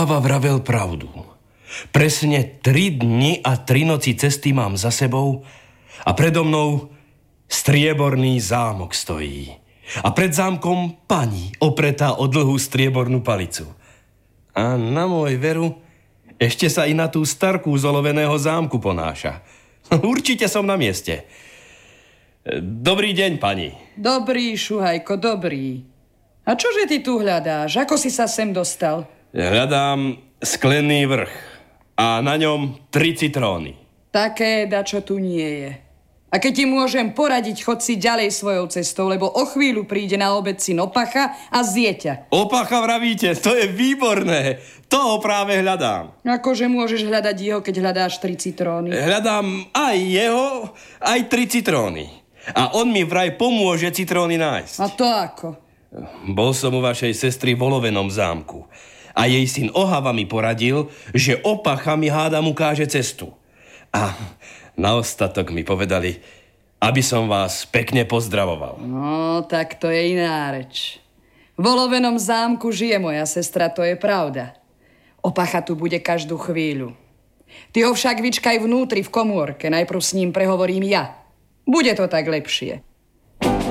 Opava vravel pravdu. Presne 3 dni a 3 noci cesty mám za sebou a predo mnou strieborný zámok stojí. A pred zámkom pani opretá o dlhú striebornú palicu. A na môj veru ešte sa i na tú starku z oloveného zámku ponáša. Určite som na mieste. Dobrý deň, pani. Dobrý, Šuhajko, dobrý. A čože ty tu hľadáš? Ako si sa sem dostal? Hľadám sklený vrch a na ňom 3 citróny. Také dačo tu nie je. A keď ti môžem poradiť, chod si ďalej svojou cestou, lebo o chvíľu príde na obed syn Opacha a zjeťa. Opacha vravíte, to je výborné. Toho práve hľadám. Akože môžeš hľadať jeho, keď hľadáš 3 citróny? Hľadám aj jeho, aj 3 citróny. A on mi vraj pomôže citróny nájsť. A to ako? Bol som u vašej sestry v olovenom zámku. A jej syn Ohava mi poradil, že Opacha mi hádam ukáže cestu. A na ostatok mi povedali, aby som vás pekne pozdravoval. No, tak to je iná reč. V olovenom zámku žije moja sestra, to je pravda. Opacha tu bude každú chvíľu. Ty ho však vyčkaj vnútri v komórke, najprv s ním prehovorím ja. Bude to tak lepšie.